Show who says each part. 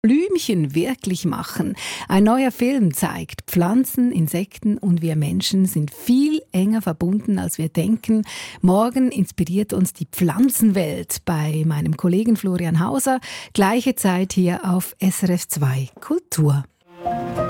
Speaker 1: Blümchen wirklich machen. Ein neuer Film zeigt, Pflanzen, Insekten und wir Menschen sind viel enger verbunden, als wir denken. Morgen inspiriert uns die Pflanzenwelt bei meinem Kollegen Florian Hauser. Gleiche Zeit hier auf SRF 2 Kultur.